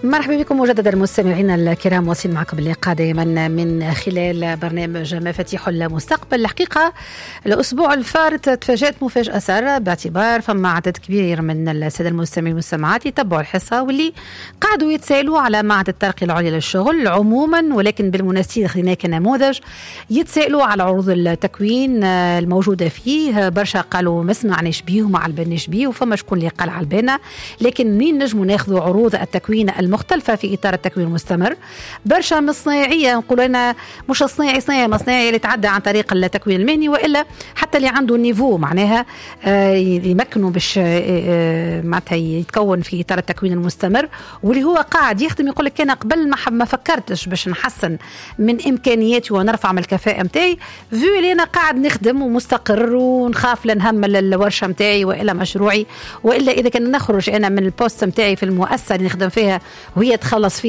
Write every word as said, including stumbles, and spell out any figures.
مرحبا بكم مجددا المستمعين الكرام، واصلين معكم اللقاء دائما من خلال برنامج مفاتيح المستقبل. الحقيقة الأسبوع الفارط تفاجأت مفاجأة سارة، باعتبار فما عدد كبير من السادة المستمعين والمستمعات يتبعوا الحصة واللي قاعدوا يتسائلوا على معهد الترقية العليا للشغل عموما، ولكن بالمناسبة خلينا كنموذج يتسائلوا على عروض التكوين الموجودة فيه. برشا قالوا ما سمعناش بيه وما علبناش بيه، وفما شكون اللي قال علبنا، لكن منين نجموا ناخذوا عروض التكوين المختلفة في إطار التكوين المستمر؟ برشا مصناعية نقول أنا مش صناعي صناعي مصناعي اللي تعدى عن طريق التكوين المهني، وإلا حتى اللي عنده نيفو معناها آه يمكنوا باش آه معناتها يتكون في إطار التكوين المستمر، واللي هو قاعد يخدم يقول لك أنا قبل ما ما فكرتش باش نحسن من إمكانياتي ونرفع من الكفاءة متاعي، فيو اللي أنا قاعد نخدم ومستقر ونخاف لنهمل الورشة متاعي وإلا مشروعي، وإلا إذا كان نخرج أنا من البوست متاعي في المؤسسة اللي نخدم فيها وهي تخلص فيها